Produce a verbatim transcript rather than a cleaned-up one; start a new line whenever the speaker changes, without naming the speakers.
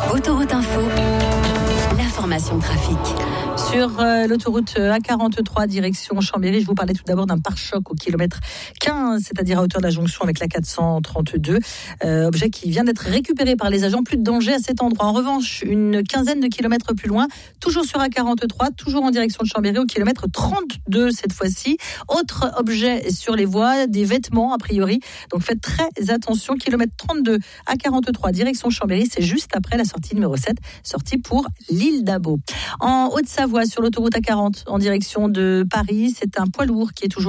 Autoroute Info, l'information trafic.
Sur euh, l'autoroute A quarante-trois, direction Chambéry, je vous parlais tout d'abord d'un pare-choc au kilomètre quinze, c'est-à-dire à hauteur de la jonction avec la quatre cent trente-deux. Euh, objet qui vient d'être récupéré par les agents. Plus de danger à cet endroit. En revanche, une quinzaine de kilomètres plus loin, toujours sur A quarante-trois, toujours en direction de Chambéry, au kilomètre trente-deux cette fois-ci. Autre objet sur les voies, des vêtements a priori. Donc faites très attention. Kilomètre trente-deux, A quarante-trois, direction Chambéry, c'est juste après la sortie numéro sept, sortie pour l'île d'Abo. En Haute-Savoie, sur l'autoroute A quarante, en direction de Paris, c'est un poids lourd qui est toujours